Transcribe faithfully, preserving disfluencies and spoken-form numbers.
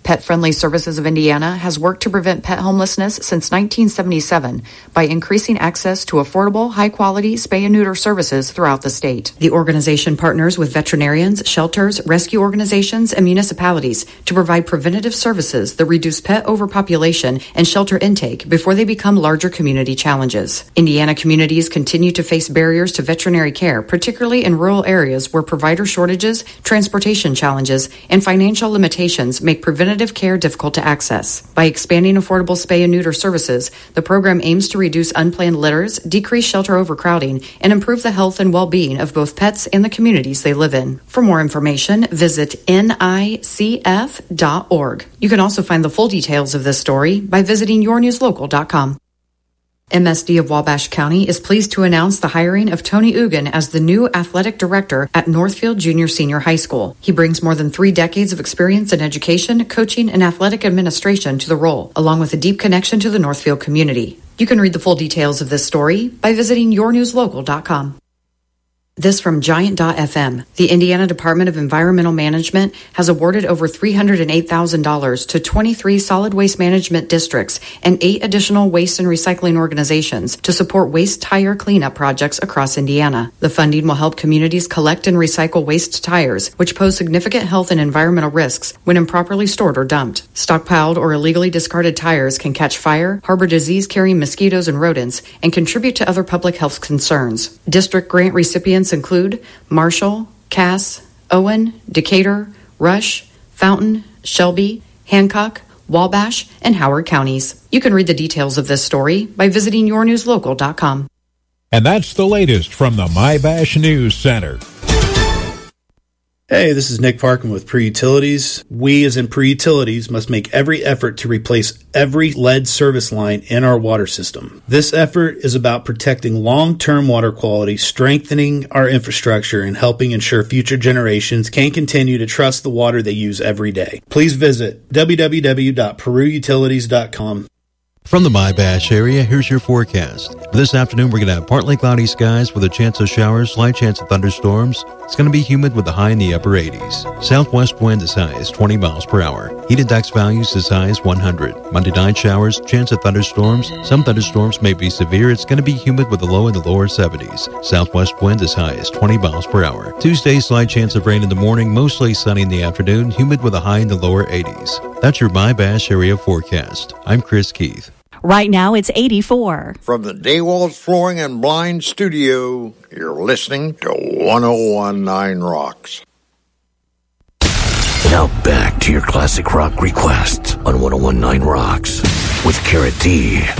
Pet Friendly Services of Indiana has worked to prevent pet homelessness since nineteen seventy-seven by increasing access to affordable, high-quality spay and neuter services throughout the state. The organization partners with veterinarians, shelters, rescue organizations, and municipalities to provide preventative services that reduce pet overpopulation and shelter intake before they become larger community challenges. Indiana communities continue to face barriers to veterinary care, particularly in rural areas where provider shortages, transportation challenges, and financial limitations make preventative care difficult to access. By expanding affordable spay and neuter services, the program aims to reduce unplanned litters, decrease shelter overcrowding, and improve the health and well-being of both pets and the communities they live in. For more information, visit N I C F dot org. You can also find the full details of this story by visiting your news local dot com. M S D of Wabash County is pleased to announce the hiring of Tony Ugan as the new athletic director at Northfield Junior Senior High School. He brings more than three decades of experience in education, coaching, and athletic administration to the role, along with a deep connection to the Northfield community. You can read the full details of this story by visiting your news local dot com. This from Giant dot F M. The Indiana Department of Environmental Management has awarded over three hundred eight thousand dollars to twenty-three solid waste management districts and eight additional waste and recycling organizations to support waste tire cleanup projects across Indiana. The funding will help communities collect and recycle waste tires, which pose significant health and environmental risks when improperly stored or dumped. Stockpiled or illegally discarded tires can catch fire, harbor disease-carrying mosquitoes and rodents, and contribute to other public health concerns. District grant recipients include Marshall, Cass, Owen, Decatur, Rush, Fountain, Shelby, Hancock, Wabash, and Howard counties. You can read the details of this story by visiting your news local dot com. And that's the latest from the MyBash News Center. Hey, this is Nick Parkin with Pre-Utilities. We, as in Pre-Utilities, must make every effort to replace every lead service line in our water system. This effort is about protecting long-term water quality, strengthening our infrastructure, and helping ensure future generations can continue to trust the water they use every day. Please visit w w w dot peru utilities dot com. From the MyBash area, here's your forecast. For this afternoon, we're going to have partly cloudy skies with a chance of showers, slight chance of thunderstorms. It's going to be humid with a high in the upper eighties. Southwest wind as high as twenty miles per hour. Heat index values as high as one hundred. Monday night showers, chance of thunderstorms. Some thunderstorms may be severe. It's going to be humid with a low in the lower seventies. Southwest wind as high as twenty miles per hour. Tuesday, slight chance of rain in the morning, mostly sunny in the afternoon, humid with a high in the lower eighties. That's your MyBash area forecast. I'm Chris Keith. Right now, it's eighty-four. From the Daywalls Flooring and Blind Studio, you're listening to one oh one point nine Rocks. Now back to your classic rock requests on one oh one point nine Rocks with Carrot D.